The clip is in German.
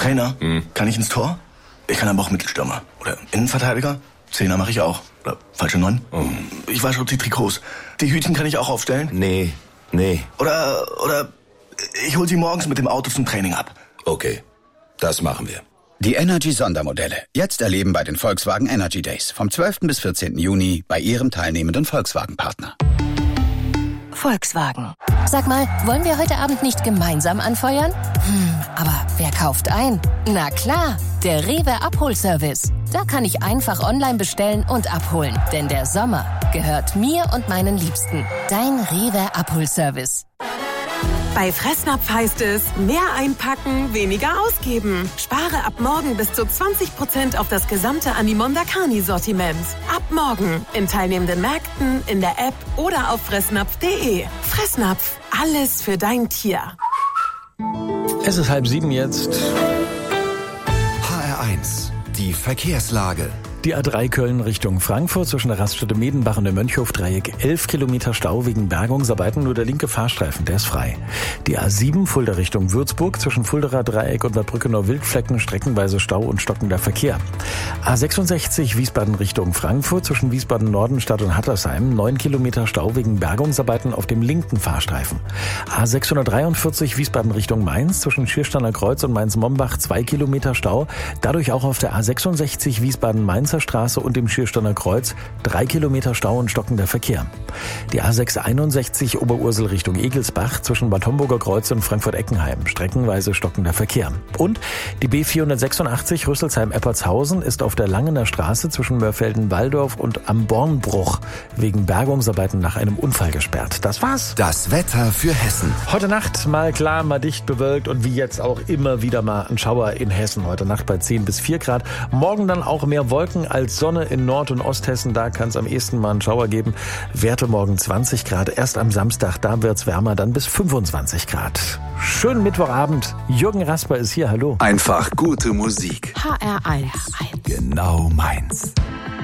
Trainer? Kann ich ins Tor? Ich kann aber auch Mittelstürmer. Oder Innenverteidiger? Zehner mache ich auch. Oder falsche 9? Ich wasche auch die Trikots. Die Hütchen kann ich auch aufstellen? Nee. Oder ich hol sie morgens mit dem Auto zum Training ab. Okay, das machen wir. Die Energy-Sondermodelle. Jetzt erleben bei den Volkswagen Energy Days. Vom 12. bis 14. Juni bei Ihrem teilnehmenden Volkswagen-Partner. Volkswagen. Sag mal, wollen wir heute Abend nicht gemeinsam anfeuern? Aber wer kauft ein? Na klar, der Rewe Abholservice. Da kann ich einfach online bestellen und abholen. Denn der Sommer gehört mir und meinen Liebsten. Dein Rewe Abholservice. Bei Fressnapf heißt es, mehr einpacken, weniger ausgeben. Spare ab morgen bis zu 20% auf das gesamte Animonda Carni-Sortiment. Ab morgen in teilnehmenden Märkten, in der App oder auf fressnapf.de. Fressnapf, alles für dein Tier. Es ist 6:30 jetzt. HR1, die Verkehrslage. Die A3 Köln Richtung Frankfurt zwischen der Raststätte Medenbach und dem Mönchhof-Dreieck 11 Kilometer Stau wegen Bergungsarbeiten, nur der linke Fahrstreifen, der ist frei. Die A7 Fulda Richtung Würzburg zwischen Fulderer Dreieck und der Brücke Wildflecken streckenweise Stau und stockender Verkehr. A66 Wiesbaden Richtung Frankfurt zwischen Wiesbaden Nordenstadt und Hattersheim 9 Kilometer Stau wegen Bergungsarbeiten auf dem linken Fahrstreifen. A643 Wiesbaden Richtung Mainz zwischen Schiersteiner Kreuz und Mainz-Mombach 2 Kilometer Stau, dadurch auch auf der A66 Wiesbaden-Mainzer Straße und dem Schiersteiner Kreuz 3 Kilometer Stau und stockender Verkehr. Die A661 Oberursel Richtung Egelsbach zwischen Bad Homburger Kreuz und Frankfurt-Eckenheim streckenweise stockender Verkehr. Und die B486 Rüsselsheim-Eppertshausen ist auf der Langener Straße zwischen Mörfelden-Walldorf und am Bornbruch wegen Bergungsarbeiten nach einem Unfall gesperrt. Das war's. Das Wetter für Hessen. Heute Nacht mal klar, mal dicht bewölkt und wie jetzt auch immer wieder mal ein Schauer in Hessen. Heute Nacht bei 10 bis 4 Grad. Morgen dann auch mehr Wolken als Sonne in Nord- und Osthessen. Da kann es am ehesten mal einen Schauer geben. Werte morgen 20 Grad. Erst am Samstag, da wird's wärmer, dann bis 25 Grad. Schönen Mittwochabend. Jürgen Rasper ist hier. Hallo. Einfach gute Musik. HR1. Genau meins.